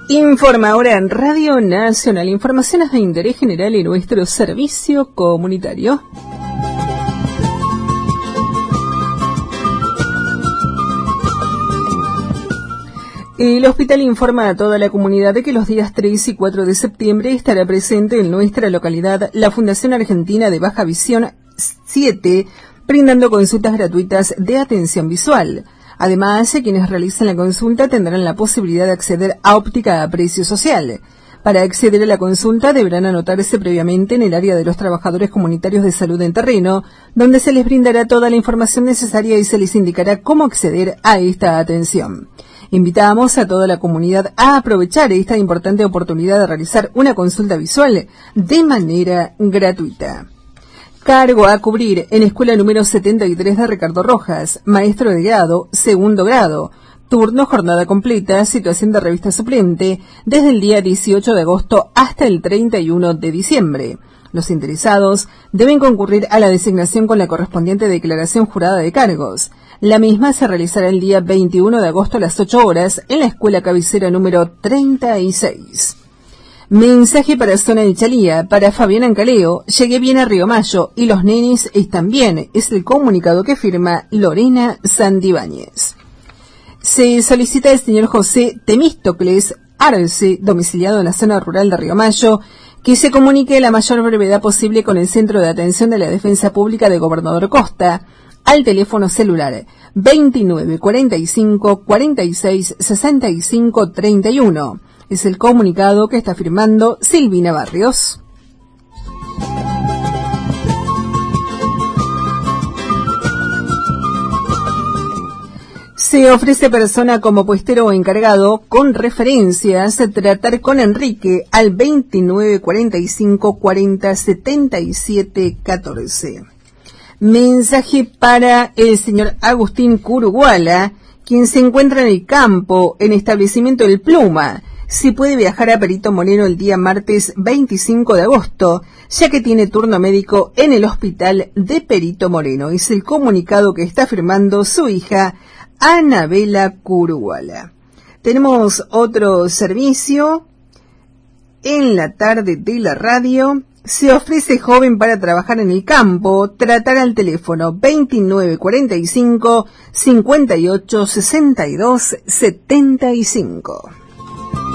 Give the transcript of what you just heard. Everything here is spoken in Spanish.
Informa ahora en Radio Nacional. Informaciones de interés general en nuestro servicio comunitario. El hospital informa a toda la comunidad de que los días 3 y 4 de septiembre estará presente en nuestra localidad la Fundación Argentina de Baja Visión 7, brindando consultas gratuitas de atención visual. Además, quienes realicen la consulta tendrán la posibilidad de acceder a óptica a precio social. Para acceder a la consulta deberán anotarse previamente en el área de los trabajadores comunitarios de salud en terreno, donde se les brindará toda la información necesaria y se les indicará cómo acceder a esta atención. Invitamos a toda la comunidad a aprovechar esta importante oportunidad de realizar una consulta visual de manera gratuita. Cargo a cubrir en escuela número 73 de Ricardo Rojas, maestro de grado, segundo grado. Turno, jornada completa, situación de revista suplente, desde el día 18 de agosto hasta el 31 de diciembre. Los interesados deben concurrir a la designación con la correspondiente declaración jurada de cargos. La misma se realizará el día 21 de agosto a las 8 horas en la escuela cabecera número 36. Mensaje para zona de Chalía, para Fabián Ancaleo, llegué bien a Río Mayo y los nenis están bien, es el comunicado que firma Lorena Santibáñez. Se solicita al señor José Temístocles Arce, domiciliado en la zona rural de Río Mayo, que se comunique a la mayor brevedad posible con el Centro de Atención de la Defensa Pública de Gobernador Costa, al teléfono celular 29 45 46 65 31. Es el comunicado que está firmando Silvina Barrios. Se ofrece persona como puestero o encargado con referencias tratar con Enrique al 29 45 40 77 14. Mensaje para el señor Agustín Curuguala, quien se encuentra en el campo, en establecimiento El Pluma. Si puede viajar a Perito Moreno el día martes 25 de agosto, ya que tiene turno médico en el hospital de Perito Moreno. Es el comunicado que está firmando su hija, Anabela Curuguala. Tenemos otro servicio en la tarde de la radio. Se ofrece joven para trabajar en el campo, tratar al teléfono 29 45 58 62 75.